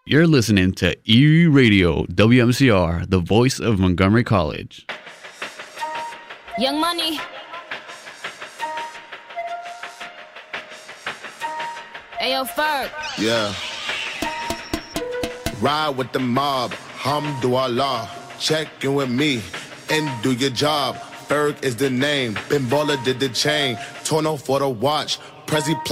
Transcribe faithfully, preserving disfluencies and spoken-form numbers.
You're listening to Erie Radio, W M C R, the voice of Montgomery College. Young Money. Ayo, Ferg. Yeah. Ride with the mob, Hamdulillah. Check in with me and do your job. Ferg is the name. Ben Baller did the chain. Torno for the watch. Prezi